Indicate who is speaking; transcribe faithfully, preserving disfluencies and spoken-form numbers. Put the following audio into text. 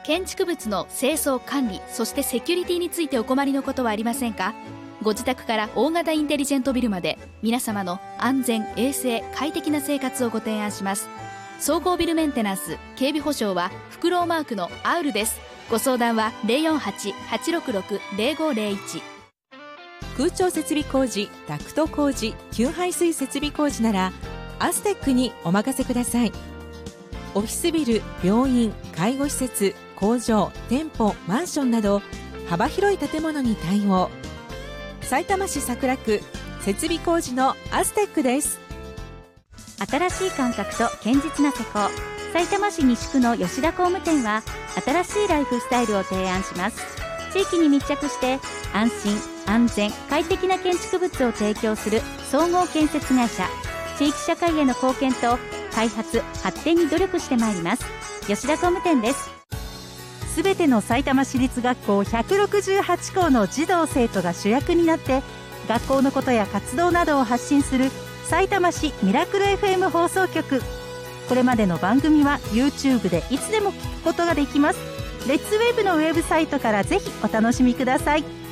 Speaker 1: 建築物の清掃管理、そしてセキュリティについてお困りのことはありませんか？ご自宅から大型インテリジェントビルまで、皆様の安全衛生快適な生活をご提案します。総合ビルメンテナンス警備保証はフクロウマークのアウルです。ご相談は ゼロよんはち はちろくろく ゼロごゼロいち。
Speaker 2: 空調設備工事、ダクト工事、給排水設備工事ならアステックにお任せください。オフィスビル、病院、介護施設、工場、店舗、マンションなど幅広い建物に対応。さいたま市桜区設備工事のアステックです。
Speaker 3: 新しい感覚と堅実な施工。さいたま市西区の吉田工務店は新しいライフスタイルを提案します。地域に密着して安心安全快適な建築物を提供する総合建設会社。地域社会への貢献と開発発展に努力してまいります。吉田工務店です。
Speaker 4: すべてのさいたま市立学校ひゃくろくじゅうはち校の児童生徒が主役になって学校のことや活動などを発信するさいたま市ミラクル エフエム 放送局。これまでの番組は YouTube でいつでも聞くことができます。レッツウェブのウェブサイトからぜひお楽しみください。